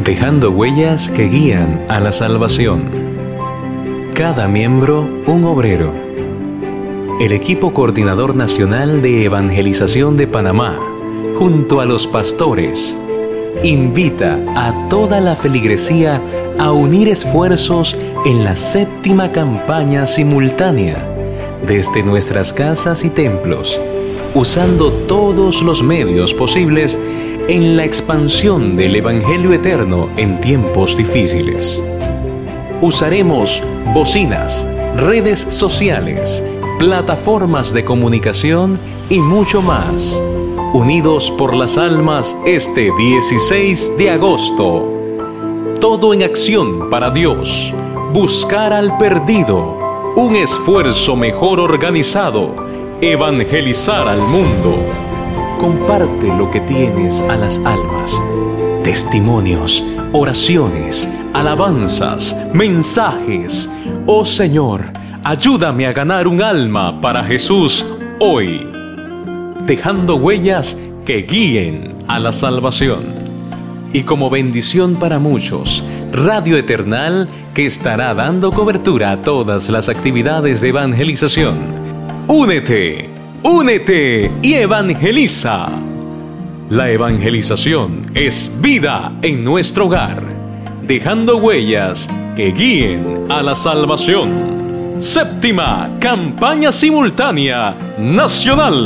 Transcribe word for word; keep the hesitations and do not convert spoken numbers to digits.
dejando huellas que guían a la salvación. Cada miembro un obrero. El equipo coordinador nacional de evangelización de Panamá, junto a los pastores, invita a toda la feligresía a unir esfuerzos en la séptima campaña simultánea desde nuestras casas y templos, usando todos los medios posibles en la expansión del Evangelio eterno en tiempos difíciles. Usaremos bocinas, redes sociales, plataformas de comunicación y mucho más, unidos por las almas este dieciséis de agosto. Todo en acción para Dios, buscar al perdido, un esfuerzo mejor organizado, evangelizar al mundo. Comparte lo que tienes a las almas: testimonios, oraciones, alabanzas, mensajes. Oh Señor, ayúdame a ganar un alma para Jesús hoy, dejando huellas que guíen a la salvación. Y como bendición para muchos, Radio Eternal, que estará dando cobertura a todas las actividades de evangelización. Únete, únete y evangeliza. La evangelización es vida en nuestro hogar, dejando huellas que guíen a la salvación. Séptima campaña simultánea nacional.